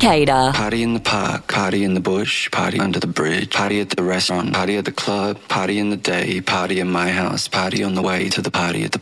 Cicada. Party in the park, party in the bush, party under the bridge, party at the restaurant, party at the club, party in the day, party in my house, party on the way to the party at the